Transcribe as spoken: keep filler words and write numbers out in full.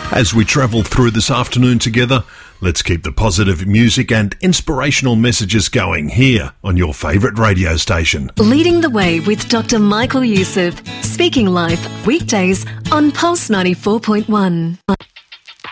As we travel through this afternoon together, let's keep the positive music and inspirational messages going here on your favourite radio station. Leading the Way with Doctor Michael Youssef. Speaking Life, weekdays on Pulse ninety-four point one.